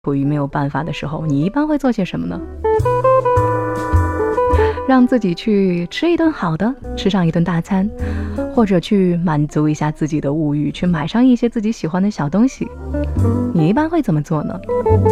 处于没有办法的时候，你一般会做些什么呢？让自己去吃一顿好的，吃上一顿大餐，或者去满足一下自己的物欲，去买上一些自己喜欢的小东西。你一般会怎么做呢？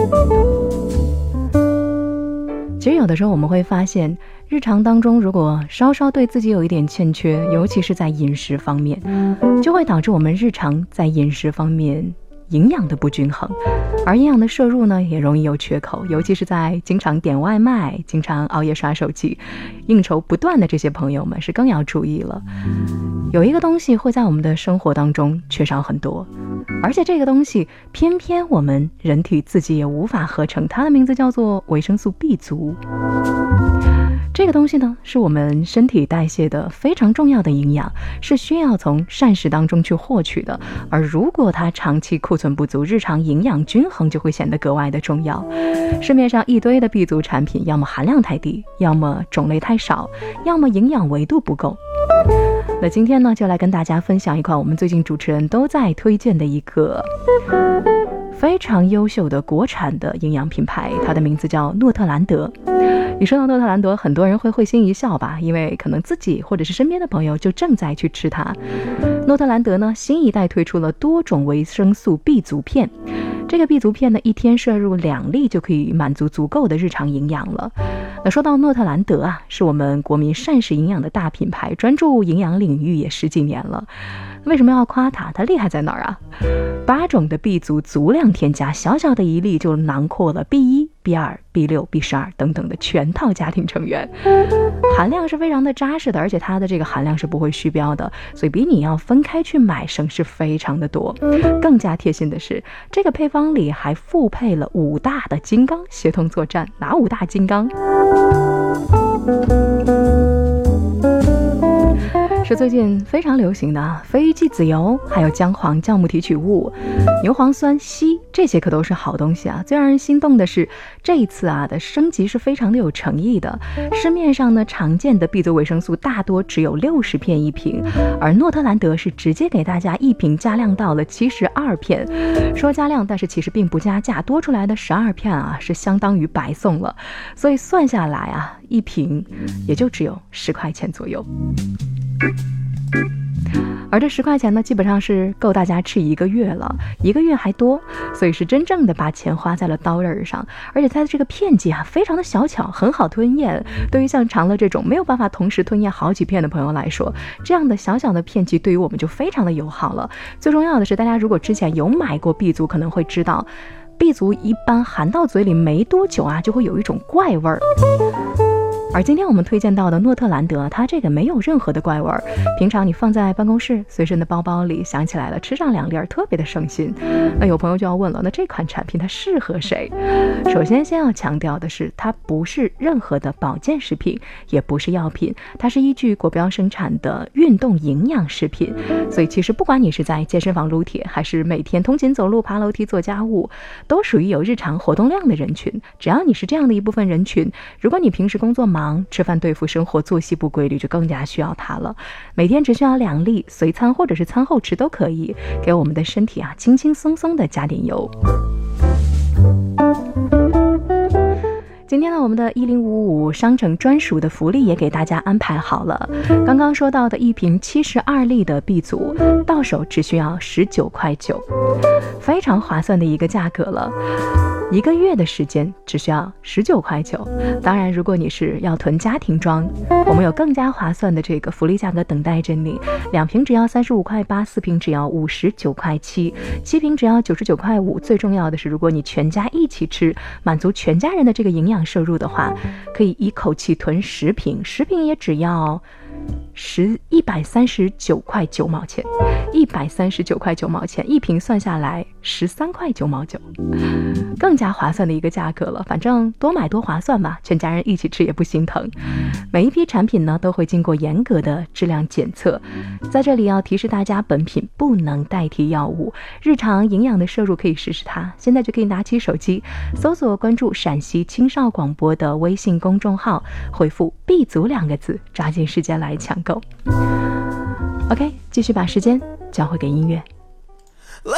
其实有的时候我们会发现，日常当中如果稍稍对自己有一点欠缺，尤其是在饮食方面，就会导致我们日常在饮食方面营养的不均衡，而营养的摄入呢也容易有缺口，尤其是在经常点外卖、经常熬夜刷手机、应酬不断的这些朋友们是更要注意了。有一个东西会在我们的生活当中缺少很多，而且这个东西偏偏我们人体自己也无法合成，它的名字叫做维生素 B 族。这个东西呢，是我们身体代谢的非常重要的营养，是需要从膳食当中去获取的。而如果它长期库存不足，日常营养均衡就会显得格外的重要。市面上一堆的 B 族产品，要么含量太低，要么种类太少，要么营养维度不够。那今天呢，就来跟大家分享一款我们最近主持人都在推荐的一个非常优秀的国产的营养品牌，它的名字叫诺特兰德。你说到诺特兰德，很多人会会心一笑吧，因为可能自己或者是身边的朋友就正在去吃它。诺特兰德呢，新一代推出了多种维生素 B 族片，这个 B 族片呢，一天摄入2粒就可以满足足够的日常营养了。那说到诺特兰德啊，是我们国民膳食营养的大品牌，专注营养领域也10几年了。为什么要夸它？它厉害在哪儿啊？8种的 B 族足量添加，小小的一粒就囊括了 B1、B2、B6、B12 等等的全套家庭成员，含量是非常的扎实的，而且它的这个含量是不会虚标的，所以比你要分开去买省事非常的多。更加贴心的是，这个配方里还附配了5大的金刚协同作战。哪5大金刚？是最近非常流行的非寄子油，还有姜黄酵母提取物、牛磺酸硒，这些可都是好东西啊。最让人心动的是，这一次的升级是非常的有诚意的。市面上呢常见的 B 族维生素大多只有60片一瓶，而诺特兰德是直接给大家一瓶加量到了72片。说加量，但是其实并不加价，多出来的12片是相当于白送了。所以算下来一瓶也就只有10块钱左右。而这10块钱呢，基本上是够大家吃1个月了，1个月还多，所以是真正的把钱花在了刀刃上。而且它的这个片剂非常的小巧，很好吞咽。对于像长乐这种没有办法同时吞咽好几片的朋友来说，这样的小小的片剂对于我们就非常的友好了。最重要的是，大家如果之前有买过 B 族，可能会知道 B 族一般含到嘴里没多久就会有一种怪味儿。而今天我们推荐到的诺特兰德，它这个没有任何的怪味儿，平常你放在办公室随身的包包里，想起来了吃上2粒特别的省心。那有朋友就要问了，那这款产品它适合谁？首先要强调的是，它不是任何的保健食品，也不是药品，它是依据国标生产的运动营养食品。所以其实不管你是在健身房撸铁，还是每天通勤走路爬楼梯做家务，都属于有日常活动量的人群。只要你是这样的一部分人群，如果你平时工作忙，吃饭对付，生活作息不规律，就更加需要它了。每天只需要2粒，随餐或者是餐后吃都可以，给我们的身体轻轻松松的加点油。今天呢，我们的1055商城专属的福利也给大家安排好了。刚刚说到的一瓶72粒的 B 族，到手只需要19.9块，非常划算的一个价格了。1个月的时间只需要19.9块。当然，如果你是要囤家庭装，我们有更加划算的这个福利价格等待着你。2瓶只要35.8块，4瓶只要59.7块，7瓶只要99.5块。最重要的是，如果你全家一起吃，满足全家人的这个营养摄入的话，可以一口气囤10瓶，10瓶也只要139.9块，139.9块9毛钱，一瓶算下来13.9块，更加划算的一个价格了。反正多买多划算吧，全家人一起吃也不心疼。每一批产品呢都会经过严格的质量检测，在这里要提示大家，本品不能代替药物，日常营养的摄入可以试试它。现在就可以拿起手机搜索关注陕西青少广播的微信公众号，回复 B 族2个字，抓紧时间来抢购。OK， 继续把时间交回给音乐。